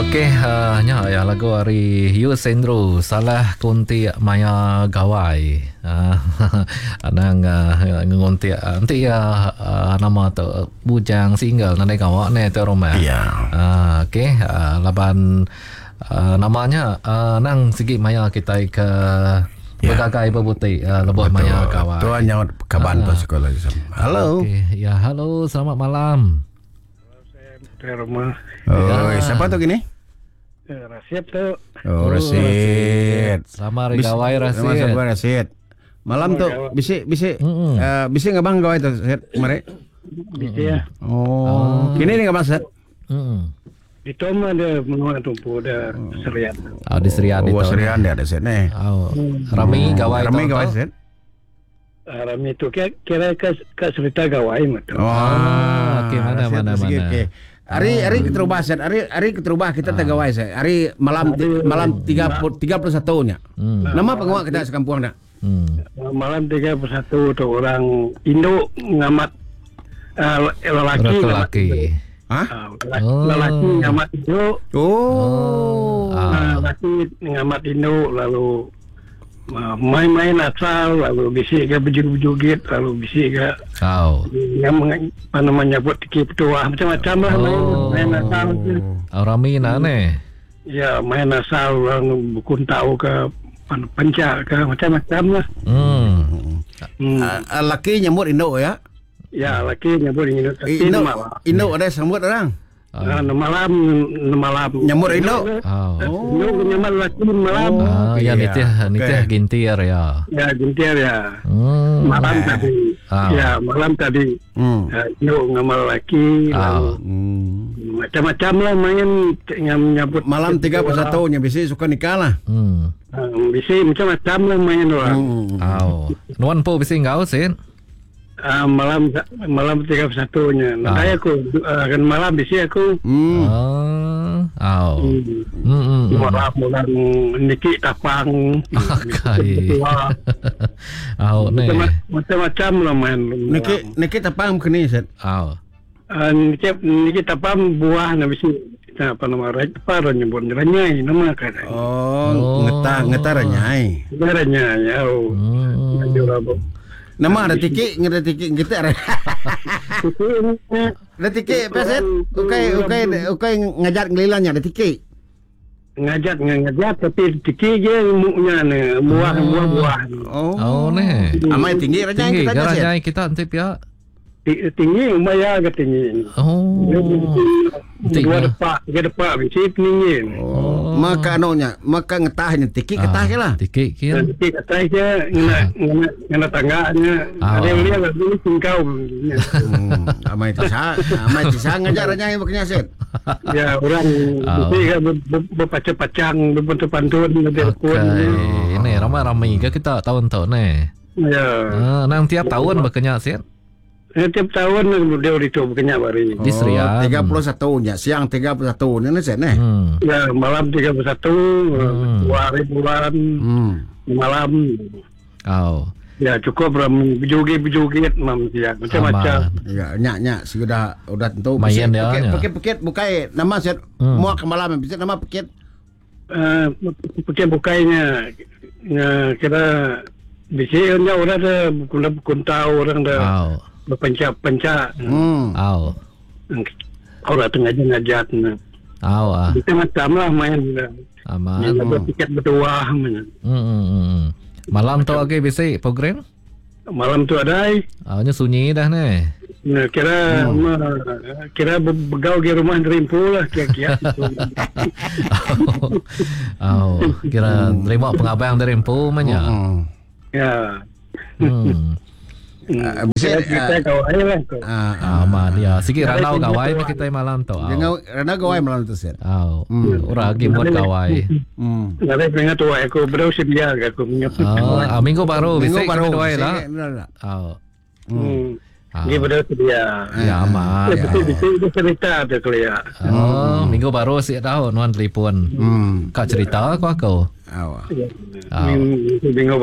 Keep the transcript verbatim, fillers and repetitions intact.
Okey, uh, nya ya lagu hari Yu Sendro salah kunti maya gawai. Uh, anang uh, ngunti anti ya uh, nama tu bujang single nanti kawak ne tu Roma. Ya. Uh, Okey, uh, laban uh, namanya uh, nang sigi maya kita ke Ya. bergagai berbuti uh, lebuh maya gawai. Tuan nyawa kaban uh, sekolah. Halo. Okay. Ya, halo, selamat malam. Rumah. Oh, Ya. siapa tu gini? Rasyid tu. Oh, Rasid. Selamat hari gawai Rasid. Selamat Rasid. Malam tu bisi bisi Mm-mm. uh, bisi ngabang gawai tu Rasid kemarin. Bisa ya. Oh, kini ni ngabang Rasid. Hmm. Itu mah ada menua tumpu ada serian. Oh, di Serian Oh, itu. serian dia ada Rasid ni. Oh, Rami gawai Ramai tu, gawai tu. Rasid. Rami itu kira kira ke ke cerita gawai mah tu. Oh, Ah, okey, mana, Rasid, mana, sikit, mana. okey. Hari hari keterubah Rasid. Hari hari keterubah kita tegawai Rasid. Hari malam malam tiga puluh satu nya. Hmm. Nama penguat kita sekampung dah. Hmm. Malam tiga puluh satu tu orang Indo ngamat uh, lelaki Orang ngamat lelaki. Hah? Ah, lelaki, Oh. lelaki ngamat Indo. Oh. Ah. Ah, lelaki ngamat Indo lalu uh, main-main asal lalu bisik ke bejugit lalu bisik ke Kau. yang meng- apa namanya buat tiki petua macam-macam lah main, Oh. main asal je. Oh, Rami nak ne. Ya main asal orang bukun tahu ke pan- pencak ke macam-macam lah. Hmm. Hmm. Uh, laki nyambut Indo ya. Ya laki nyambut ini tapi Indo malam. Indo ada sambut orang. Ah, malam malam Nyambut Indo. Oh. Indo nyambut laki malam. Ah, ya Iya. nitih nitih Okey. gintir ya. Ya gintir ya. Hmm. Malam tadi. Ah. Ya malam tadi. Hmm. Ya, Indo ngamal laki Ah. lalu Hmm. macam-macam lah main yang nyambut Malam tiga puluh satu nya bisi suka nikah lah. Hmm. Um, bisa macam-macam lah main orang. Hmm. Oh. Nuan po bising kau sin. Uh, malam malam tiga puluh satu nya. Ah. Nanti aku uh, kan malam bisa aku Hmm. Oh. Oh. hmm. Hmm. hmm. malam malam niki tapang. Kai. Wah, Oh ne. macam- Macam-macam lah main. Niki niki tapang kini set. Oh. Uh, niki niki tapang buah na bisa apa nama rai apa nyebut nyeranyai nama kan. Oh, Oh. ngetah ngetah nyai. Nyeranyai ya. Oh. Hmm. Jadi orang Nama ada tiki ngada tiki kita ada. Ada tiki peset. Ukai ukai ukai ngajak ngelilanya ada tiki. ngajak ngajak tapi tiki je munya ne buah buah buah. Oh. Oh ne. Amai tinggi raja Tinggi kita aja set. garanya kita antip ya. Ti- Tinggi umaya ke tinggi. Oh. Tinggi. Dua depak, tiga depak, bisi tinggi. Oh. Maka anonya, maka ngetahnya tiki ketah ke lah. Tiki kira. Dan tiki kata je ngena ngena ngena tangganya. Ah. Ada yang lihat lah dulu tingkau. Hmm. Amai tisa, amai tisa ngajak raja yang makanya set. Ya orang Ah. bisi kan berpacang-pacang, berpantun-pantun, Okey. berpun. Ini ramai-ramai ke kita tahun-tahun ni. Ya. Ah, nang tiap tahun berkenyak sih. Eh, Tiap tahun dia itu berkenyak bari. Di Serian. tiga puluh satu nya, siang tiga puluh satu nya ni set ni. Hmm. Ya malam tiga puluh satu, Hmm. dua hari bulan, Hmm. malam. Oh. Ya cukup ram bejugit-bejugit mam siang macam-macam. Aman. Ya, nyak nyak sudah udah tentu. Mayan dia, Pekit nya. pekit pekit bukai nama set. Hmm. Muak ke malam bisa nama pekit. Eh Pakai bukainya ya, kira biasanya orang dah bukan bukan tahu orang dah Oh. berpencak-pencak. Hmm. Oh. Orang tengah ngajak nah. Oh ah. Macam-macam lah main. Aman. Yang ada tiket berdua mana. Hmm. hmm, hmm. Malam tu lagi bisa program? Malam tu ada ai. Oh, nya sunyi dah ni. Nah, kira Hmm. ma, kira be- begau di rumah nerimpu lah kira-kira. Oh, kira terima pengabang dari Empu manya. Hmm. Ya. Hmm. Ah, Bisa bisa kita ah, kau ai lah. ah, Aman ya. Sikit ranau kawai pa kita malam tu. jangan rana gawai malam tu set. Oh. Hmm. Ora lagi buat kawai. Hmm. Nanti pengen tua aku berau sedia aku punya. Oh, ah, minggu baru bisa Minggu baru kami doai bisa, lah. benar tak? Oh. Hmm. Ah. Dia berau sedia. Ya aman. Ya, betul betul itu cerita ada kelia. Oh, minggu baru si tahu nuan telefon. Hmm. Kak cerita aku aku. Awak. Ya. Ah. Minggu minggu